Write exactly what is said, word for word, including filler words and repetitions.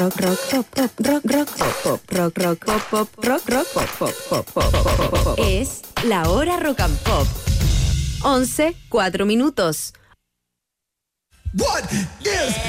Rock, rock, pop, pop, rock, rock, pop, pop, rock, rock, pop, pop, rock, rock, pop, pop, pop, pop, pop, pop. Es la hora rock and pop. once, cuatro minutos. What is